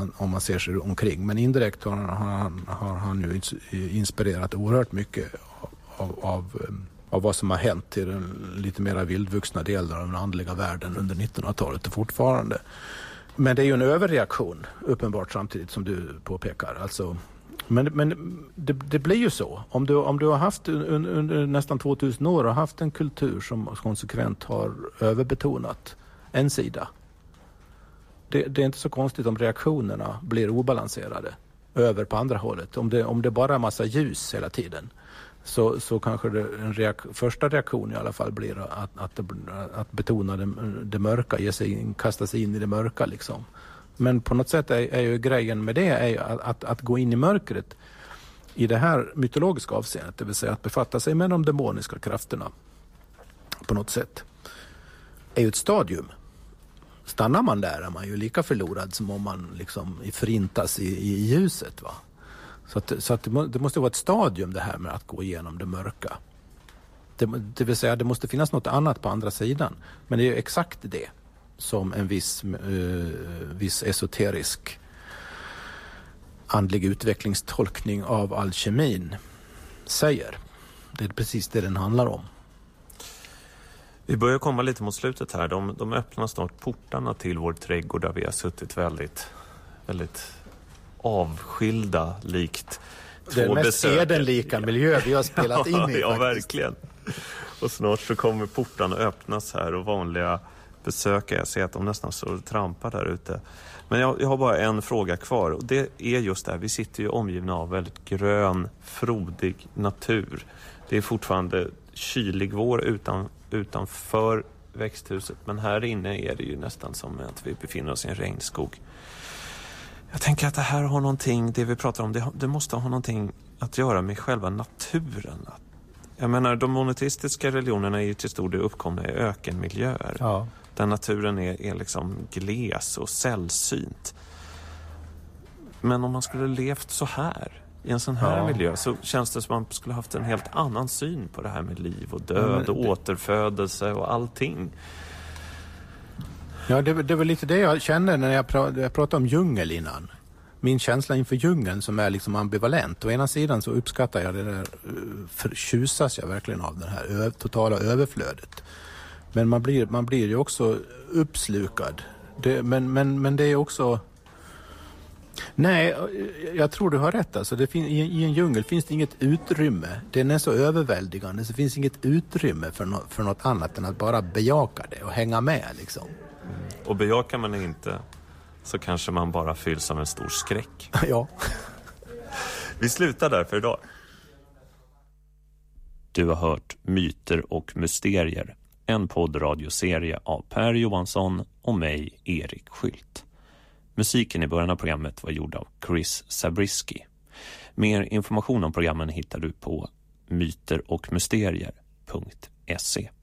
om man ser sig omkring. Men indirekt har han ju inspirerat oerhört mycket av vad som har hänt till den lite mer vildvuxna delen av den andliga världen under 1900-talet och fortfarande. Men det är ju en överreaktion uppenbart samtidigt som du påpekar. Alltså, men det blir ju så. Om du har haft under nästan 2000 år och haft en kultur som konsekvent har överbetonat en sida. Det är inte så konstigt om reaktionerna blir obalanserade över på andra hållet. Om det bara är massa ljus hela tiden så kanske första reaktion i alla fall blir att betona det mörka, kasta sig in i det mörka liksom. Men på något sätt är ju grejen med det är att gå in i mörkret i det här mytologiska avseendet, det vill säga att befatta sig med de demoniska krafterna på något sätt, är ju ett stadium. Stannar man där är man ju lika förlorad som om man liksom förintas i ljuset, va? Så att det måste vara ett stadium det här med att gå igenom det mörka. Det vill säga det måste finnas något annat på andra sidan. Men det är ju exakt det som en viss esoterisk andlig utvecklingstolkning av alkemin säger. Det är precis det den handlar om. Vi börjar komma lite mot slutet här. De öppnar snart portarna till vår trädgård där vi har suttit väldigt, väldigt avskilda likt det är mest edenlika miljö vi har spelat in i. Ja, verkligen. Och snart så kommer portarna öppnas här och vanliga besökare, jag ser att de nästan står och trampar där ute. Men jag har bara en fråga kvar och det är just det här, vi sitter ju omgivna av väldigt grön, frodig natur. Det är fortfarande kylig vår utanför växthuset, men här inne är det ju nästan som att vi befinner oss i en regnskog. Jag tänker att det här har någonting, det vi pratar om, det måste ha någonting att göra med själva naturen. Jag menar, de monoteistiska religionerna är ju till stor del uppkomna i ökenmiljöer. Ja. Där naturen är liksom gles och sällsynt. Men om man skulle levt så här, i en sån här miljö, så känns det som att man skulle haft en helt annan syn på det här med liv och död och återfödelse och allting. Ja, det är väl lite det jag känner när jag pratade om djungel innan. Min känsla inför djungeln som är liksom ambivalent. Å ena sidan så uppskattar jag det där, förtjusas jag verkligen av det här totala överflödet. Men man blir ju också uppslukad. Men det är också... Nej, jag tror du har rätt. Alltså, i en djungel finns det inget utrymme. Den är så överväldigande så det finns inget utrymme för något annat än att bara bejaka det och hänga med liksom. Och bejakar man inte så kanske man bara fylls av en stor skräck. Ja. Vi slutar där för idag. Du har hört Myter och mysterier. En poddradioserie av Per Johansson och mig, Erik Skylt. Musiken i början av programmet var gjord av Chris Zabriskie. Mer information om programmen hittar du på myterochmysterier.se.